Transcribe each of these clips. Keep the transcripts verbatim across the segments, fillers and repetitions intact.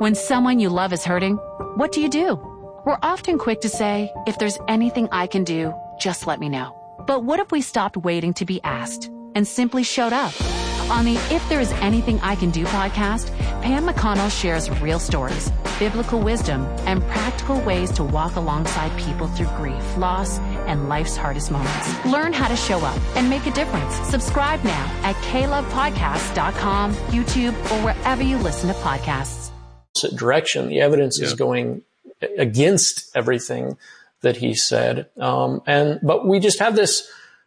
When someone you love is hurting, what do you do? We're often quick to say, if there's anything I can do, just let me know. But what if we stopped waiting to be asked and simply showed up? On the If There Is Anything I Can Do podcast, Pam McConnell shares real stories, biblical wisdom, and practical ways to walk alongside people through grief, loss, and life's hardest moments. Learn how to show up and make a difference. Subscribe now at k love podcast dot com, YouTube, or wherever you listen to podcasts. Direction. The evidence yeah. is going against everything that he said. Um, and, but we just have this,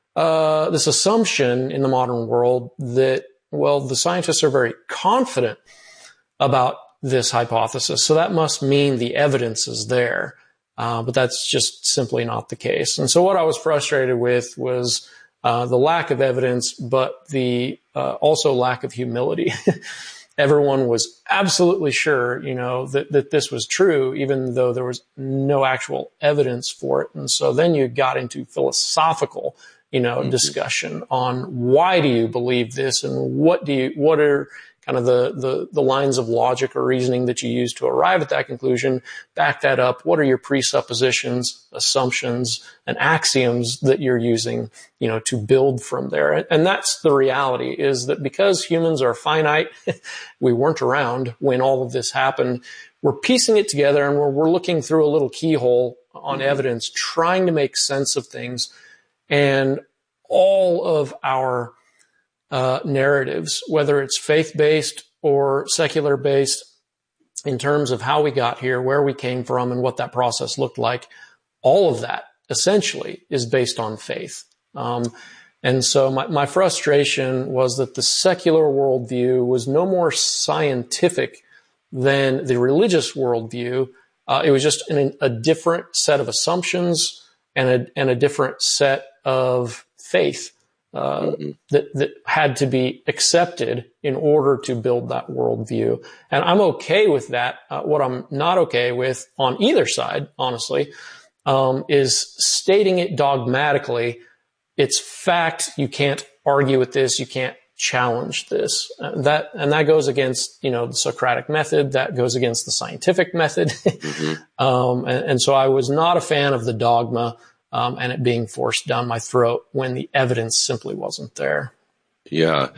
uh, this assumption in the modern world that, well, the scientists are very confident about this hypothesis. So that must mean the evidence is there. Uh, but that's just simply not the case. And so what I was frustrated with was, uh, the lack of evidence, but the, uh, also lack of humility. Everyone was absolutely sure, you know, that, that this was true, even though there was no actual evidence for it. And so then you got into philosophical, you know, mm-hmm. discussion on why do you believe this and what do you, what are kind of the, the, the lines of logic or reasoning that you use to arrive at that conclusion, back that up. What are your presuppositions, assumptions, and axioms that you're using, you know, to build from there? And that's the reality, is that because humans are finite, we weren't around when all of this happened. We're piecing it together and we're, we're looking through a little keyhole on mm-hmm. evidence, trying to make sense of things. And all of our Uh, narratives, whether it's faith-based or secular-based, in terms of how we got here, where we came from, and what that process looked like, all of that essentially is based on faith. Um, and so my, my frustration was that the secular worldview was no more scientific than the religious worldview. Uh, it was just an, a different set of assumptions and a, and a different set of faith. Uh, mm-hmm. that, that had to be accepted in order to build that worldview. And I'm okay with that. Uh, what I'm not okay with on either side, honestly, um, is stating it dogmatically. It's fact. You can't argue with this. You can't challenge this. Uh, that, and that goes against, you know, the Socratic method. That goes against the scientific method. mm-hmm. um, and, and so I was not a fan of the dogma. Um, and it being forced down my throat when the evidence simply wasn't there. Yeah,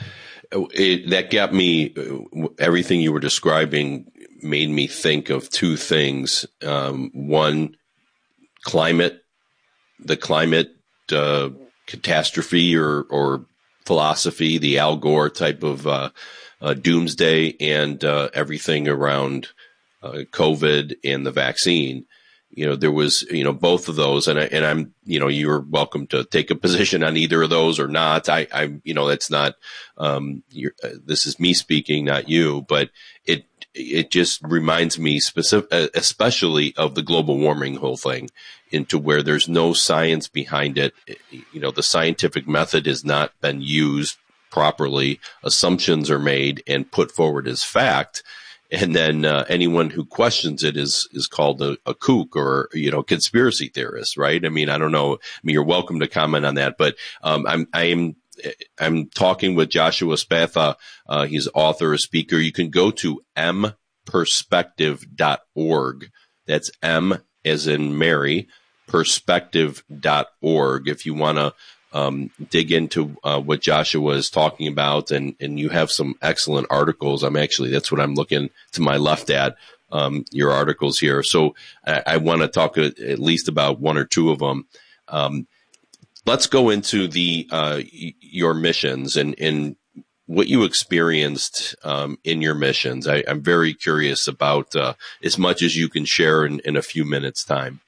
it, that got me, everything you were describing made me think of two things. Um, one, climate, the climate uh, catastrophe or, or philosophy, the Al Gore type of uh, uh, doomsday, and uh, everything around uh, COVID and the vaccine. You know, there was, you know, both of those, and I, and I'm, you know, you're welcome to take a position on either of those or not. I, I, you know, that's not, um, you're, uh, this is me speaking, not you, but it, it just reminds me specific, uh, especially of the global warming whole thing, into where there's no science behind it. You know, the scientific method has not been used properly. Assumptions are made and put forward as fact. And then uh, anyone who questions it is is called a, a kook or, you know, conspiracy theorist, right? I mean, I don't know. I mean, you're welcome to comment on that, but um, I'm I'm I'm talking with Joshua Spatha. Uh, he's author, a speaker. You can go to m perspective dot org. That's M as in Mary, perspective dot org. If you want to Um, dig into uh, what Joshua is talking about, and, and you have some excellent articles. I'm actually, that's what I'm looking to my left at, um, your articles here. So I, I want to talk a, at least about one or two of them. Um, let's go into the uh, your missions and, and what you experienced um, in your missions. I, I'm very curious about uh, as much as you can share in, in a few minutes' time.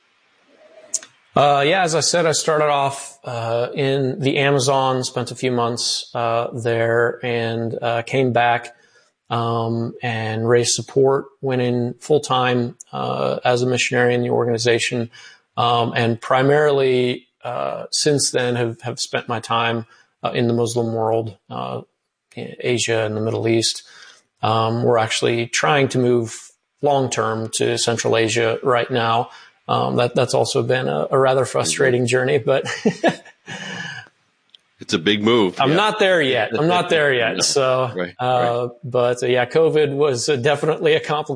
Uh, yeah, as I said, I started off, uh, in the Amazon, spent a few months, uh, there and, uh, came back, um, and raised support, went in full time, uh, as a missionary in the organization. Um, and primarily, uh, since then have, have spent my time, uh, in the Muslim world, uh, in Asia and the Middle East. Um, we're actually trying to move long term to Central Asia right now. Um, that, that's also been a, a rather frustrating journey, but it's a big move. I'm yeah. not there yet. I'm not there yet. No. So, right, uh, right. but uh, yeah, COVID was uh, definitely a complication.